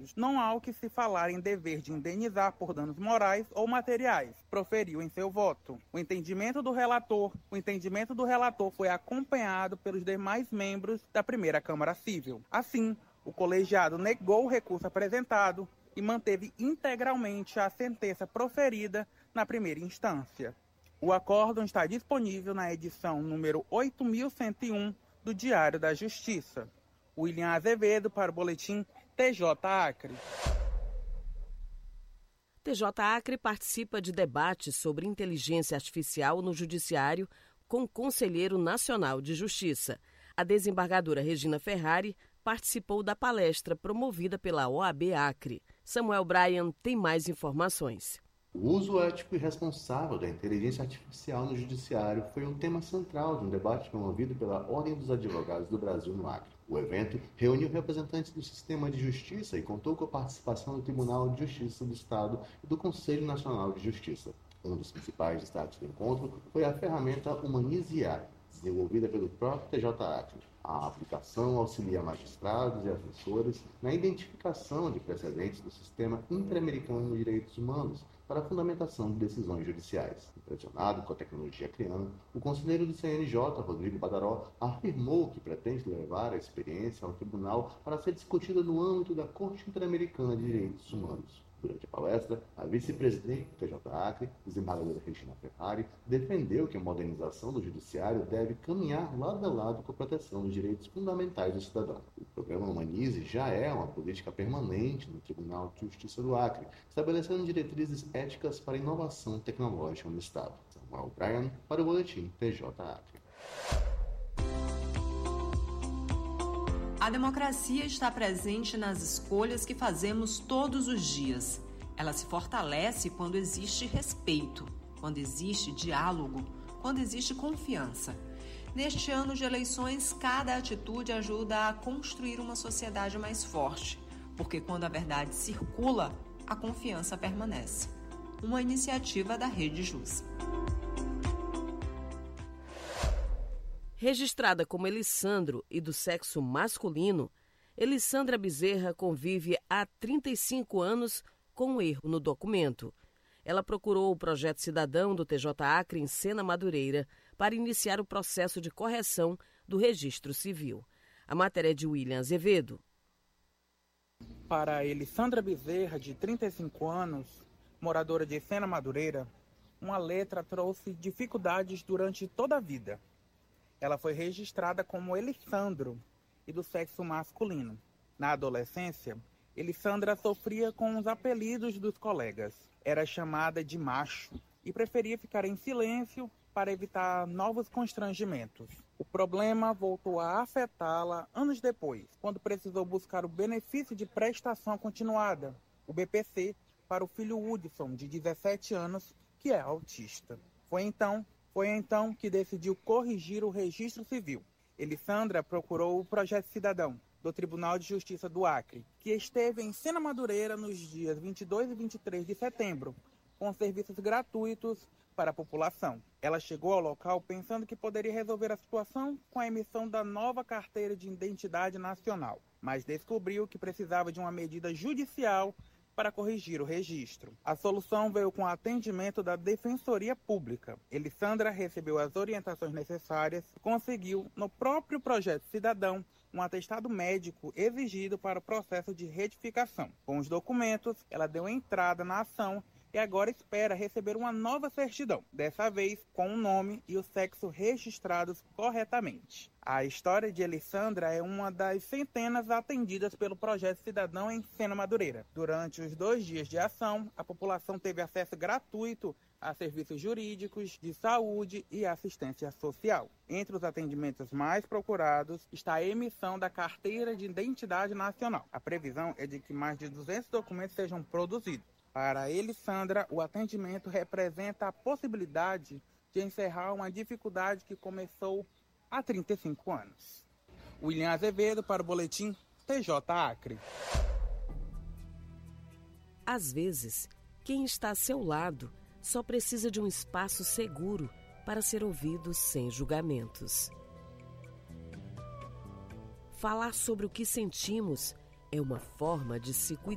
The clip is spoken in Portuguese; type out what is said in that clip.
direitos. Não há o que se falar em dever de indenizar por danos morais ou materiais, proferiu em seu voto. O entendimento do relator foi acompanhado pelos demais membros da primeira Câmara Civil. Assim, o colegiado negou o recurso apresentado e manteve integralmente a sentença proferida na primeira instância. O acórdão está disponível na edição número 8.101 do Diário da Justiça. William Azevedo para o boletim TJ Acre. TJ Acre participa de debates sobre inteligência artificial no Judiciário com o Conselheiro Nacional de Justiça. A desembargadora Regina Ferrari participou da palestra promovida pela OAB Acre. Samuel Bryan tem mais informações. O uso ético e responsável da inteligência artificial no Judiciário foi um tema central de um debate promovido pela Ordem dos Advogados do Brasil no Acre. O evento reuniu representantes do sistema de justiça e contou com a participação do Tribunal de Justiça do Estado e do Conselho Nacional de Justiça. Um dos principais destaques do encontro foi a ferramenta Humanize IA, desenvolvida pelo próprio TJ Acre. A aplicação auxilia magistrados e assessores na identificação de precedentes do Sistema Interamericano de Direitos Humanos para a fundamentação de decisões judiciais. Impressionado com a tecnologia criana, o conselheiro do CNJ, Rodrigo Badaró, afirmou que pretende levar a experiência ao tribunal para ser discutida no âmbito da Corte Interamericana de Direitos Humanos. Durante a palestra, a vice-presidente do TJ Acre, desembargadora Regina Ferrari, defendeu que a modernização do judiciário deve caminhar lado a lado com a proteção dos direitos fundamentais do cidadão. O programa Humanize já é uma política permanente no Tribunal de Justiça do Acre, estabelecendo diretrizes éticas para a inovação tecnológica no Estado. Samuel Bryan para o boletim TJ Acre. A democracia está presente nas escolhas que fazemos todos os dias. Ela se fortalece quando existe respeito, quando existe diálogo, quando existe confiança. Neste ano de eleições, cada atitude ajuda a construir uma sociedade mais forte, porque quando a verdade circula, a confiança permanece. Uma iniciativa da Rede Jus. Registrada como Elissandro e do sexo masculino, Elissandra Bezerra convive há 35 anos com um erro no documento. Ela procurou o Projeto Cidadão do TJ Acre em Sena Madureira para iniciar o processo de correção do registro civil. A matéria é de William Azevedo. Para Elissandra Bezerra, de 35 anos, moradora de Sena Madureira, uma letra trouxe dificuldades durante toda a vida. Ela foi registrada como Elissandro e do sexo masculino. Na adolescência, Elissandra sofria com os apelidos dos colegas. Era chamada de macho e preferia ficar em silêncio para evitar novos constrangimentos. O problema voltou a afetá-la anos depois, quando precisou buscar o benefício de prestação continuada, o BPC, para o filho Hudson, de 17 anos, que é autista. Foi então que decidiu corrigir o registro civil. Elissandra procurou o Projeto Cidadão do Tribunal de Justiça do Acre, que esteve em Sena Madureira nos dias 22 e 23 de setembro, com serviços gratuitos para a população. Ela chegou ao local pensando que poderia resolver a situação com a emissão da nova carteira de identidade nacional, mas descobriu que precisava de uma medida judicial para corrigir o registro. A solução veio com o atendimento da Defensoria Pública. Elissandra recebeu as orientações necessárias e conseguiu, no próprio Projeto Cidadão, um atestado médico exigido para o processo de retificação. Com os documentos, ela deu entrada na ação e agora espera receber uma nova certidão, dessa vez com o nome e o sexo registrados corretamente. A história de Elissandra é uma das centenas atendidas pelo Projeto Cidadão em Sena Madureira. Durante os 2 dias de ação, a população teve acesso gratuito a serviços jurídicos, de saúde e assistência social. Entre os atendimentos mais procurados está a emissão da Carteira de Identidade Nacional. A previsão é de que mais de 200 documentos sejam produzidos. Para Elissandra, o atendimento representa a possibilidade de encerrar uma dificuldade que começou há 35 anos. William Azevedo para o boletim TJ Acre. Às vezes, quem está a seu lado só precisa de um espaço seguro para ser ouvido sem julgamentos. Falar sobre o que sentimos é uma forma de se cuidar.